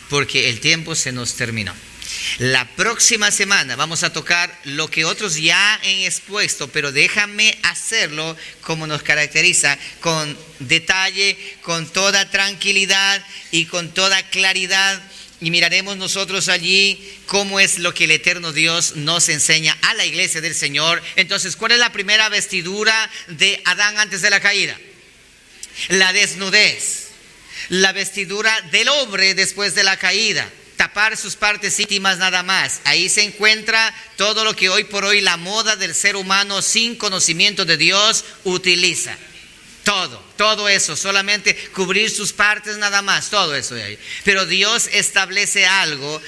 porque el tiempo se nos terminó. La próxima semana vamos a tocar lo que otros ya han expuesto, pero déjame hacerlo como nos caracteriza, con detalle, con toda tranquilidad y con toda claridad. Y miraremos nosotros allí cómo es lo que el eterno Dios nos enseña a la iglesia del Señor. Entonces, ¿cuál es la primera vestidura de Adán antes de la caída? La desnudez. La vestidura del hombre después de la caída. Tapar sus partes íntimas nada más. Ahí se encuentra todo lo que hoy por hoy la moda del ser humano sin conocimiento de Dios utiliza. Todo eso, solamente cubrir sus partes nada más, todo eso de ahí. Pero Dios establece algo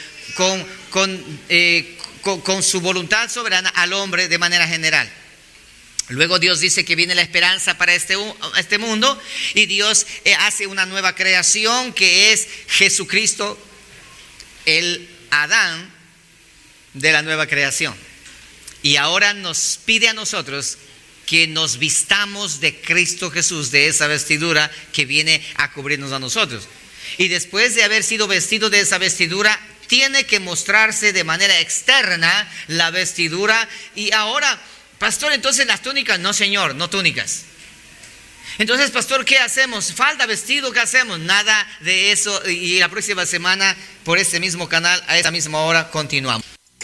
con su voluntad soberana al hombre de manera general. Luego Dios dice que viene la esperanza para este mundo, y Dios hace una nueva creación que es Jesucristo, el Adán de la nueva creación. Y ahora nos pide a nosotros que nos vistamos de Cristo Jesús, de esa vestidura que viene a cubrirnos a nosotros. Y después de haber sido vestido de esa vestidura, tiene que mostrarse de manera externa la vestidura. Y ahora, pastor, entonces las túnicas, no señor, no túnicas. Entonces, pastor, ¿qué hacemos? ¿Falta vestido? ¿Qué hacemos? Nada de eso. Y la próxima semana, por este mismo canal, a esta misma hora, continuamos.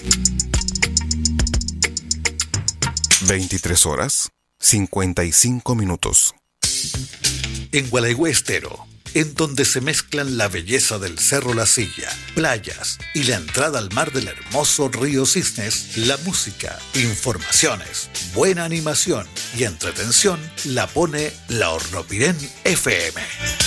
23 horas, 55 minutos. En Gualeguay Estero, en donde se mezclan la belleza del Cerro La Silla, playas y la entrada al mar del hermoso río Cisnes, la música, informaciones, buena animación y entretención la pone la Hornopirén FM.